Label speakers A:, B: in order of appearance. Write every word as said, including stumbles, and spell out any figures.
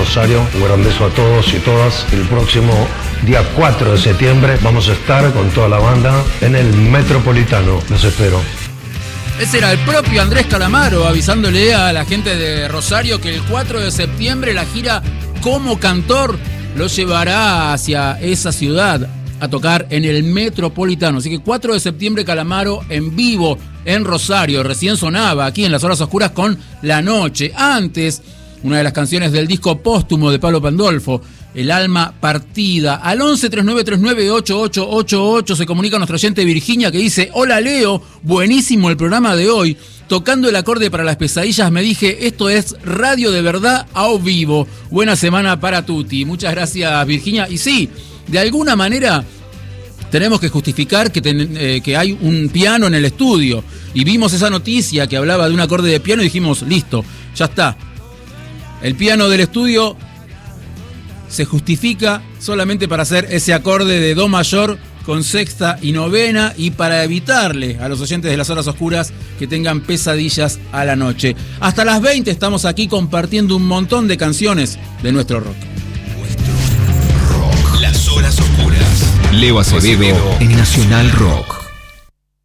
A: Rosario. Un gran beso a todos y todas. El próximo día cuatro de septiembre vamos a estar con toda la banda en el Metropolitano. Los espero.
B: Ese era el propio Andrés Calamaro avisándole a la gente de Rosario que el cuatro de septiembre la gira como cantor lo llevará hacia esa ciudad a tocar en el Metropolitano. Así que cuatro de septiembre Calamaro en vivo en Rosario. Recién sonaba aquí en Las Horas Oscuras con La Noche. Antes, una de las canciones del disco póstumo de Pablo Pandolfo, El Alma Partida. Al once treinta y nueve treinta y nueve ocho ocho ocho ocho se comunica nuestra oyente Virginia que dice: hola Leo, buenísimo el programa de hoy. Tocando el acorde para las pesadillas me dije, esto es radio de verdad a vivo. Buena semana para Tuti. Muchas gracias Virginia. Y sí, de alguna manera tenemos que justificar que, ten, eh, que hay un piano en el estudio. Y vimos esa noticia que hablaba de un acorde de piano y dijimos, listo, ya está. El piano del estudio se justifica solamente para hacer ese acorde de do mayor con sexta y novena y para evitarle a los oyentes de Las Horas Oscuras que tengan pesadillas a la noche. Hasta las veinte estamos aquí compartiendo un montón de canciones de nuestro rock.
C: Las Horas Oscuras. Leo Acevedo en Nacional Rock.